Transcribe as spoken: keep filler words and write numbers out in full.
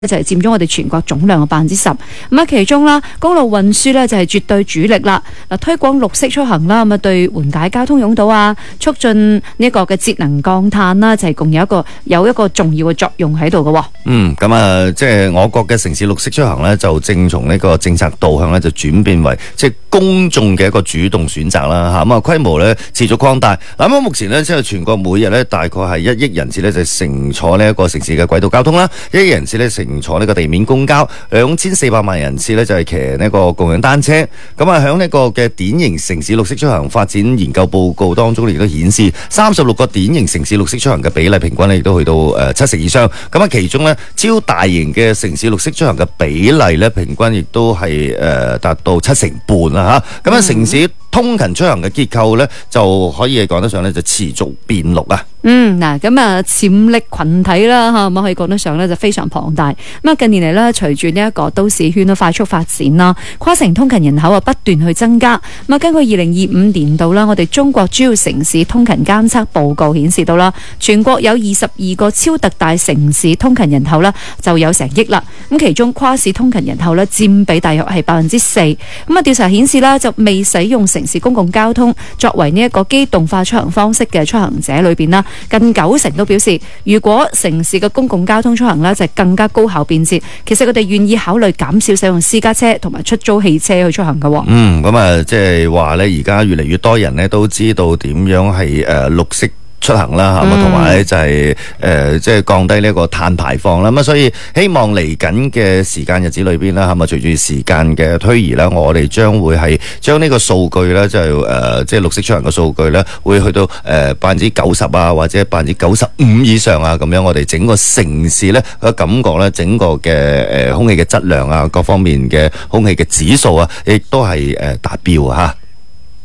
就係佔咗我哋全國總量嘅百分之十。咁啊，其中啦，公路運輸咧就係絕對主力啦。嗱，推廣綠色出行啦，咁啊對緩解交通擁堵啊，促進呢一個嘅節能降碳啦，就係共有一個有一個重要嘅作用喺度嘅。 嗯，咁啊，即係我國嘅城市綠色出行咧，就正從呢個政策導向咧，就轉變為即係公眾嘅一個主動選擇啦。吓，咁啊，規模咧持續擴大。嗱，咁目前咧即係全國每日咧大概係一億人次咧就乘坐呢一個城市嘅軌道交通啦，一億人次咧乘坐呢個地面公交，兩千四百萬人次咧就係騎呢個共享單車。咁啊，喺呢個嘅典型城市綠色出行發展研究報告當中，亦都顯示三十六個典型城市綠色出行嘅比例平均咧，亦都去到誒七成以上。咁啊，其中咧超大型嘅城市綠色出行嘅比例咧，平均亦都係誒達到七成半啦嚇。咁啊，城市通勤出行嘅結構咧，就可以講得上咧就持續變綠啊。 嗯，嗱，咁啊，潛力群體啦，嚇，咁可以講得上咧就非常龐大。咁啊，近年嚟咧，隨住呢一個都市圈嘅快速發展啦，跨城通勤人口啊不斷去增加。咁啊，根據二零二五年度啦，我哋中國主要城市通勤監測報告顯示到啦，全國有二十二個超特大城市通勤人口啦，就有成億啦。咁其中跨市通勤人口咧佔比大約係百分之四。咁啊，調查顯示啦，就未使用城市公共交通作為呢一個機動化出行方式嘅出行者裏邊啦，近九成都表示，如果城市嘅公共交通出行呢，就更加高效便捷，其實佢哋願意考慮減少使用私家車同埋出租汽車去出行嘅。 嗯，咁啊，即係話呢，而家越嚟越多人呢都知道點樣係誒綠色出行啦，係嘛，同埋咧就係誒，即係降低呢一個碳排放啦。咁啊，所以希望嚟緊嘅時間日子裏邊啦，係嘛，隨住時間嘅推移啦，我哋將會係將呢個數據咧，就係誒，即係綠色出行嘅數據咧，會去到誒百分之九十啊，或者百分之九十五以上啊，咁樣我哋整個城市咧個感覺咧，整個嘅誒空氣嘅質量啊，各方面嘅空氣嘅指數啊，亦都係誒達標啊嚇。